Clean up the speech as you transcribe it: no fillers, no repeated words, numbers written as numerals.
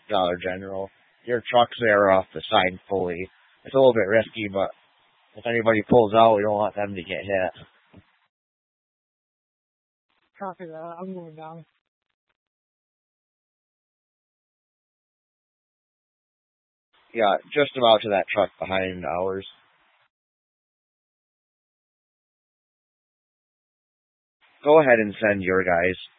Dollar General. Your truck's there off the side fully. It's a little bit risky, but if anybody pulls out, we don't want them to get hit. Copy that. I'm going down. Yeah, just about to that truck behind ours. Go ahead and send your guys.